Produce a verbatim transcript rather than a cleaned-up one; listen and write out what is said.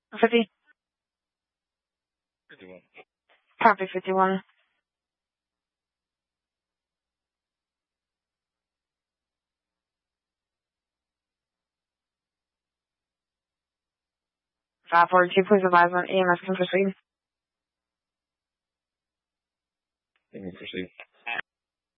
fifty. fifty-one. Copy fifty-one. five forty-two, please advise when E M S can proceed. Let me proceed.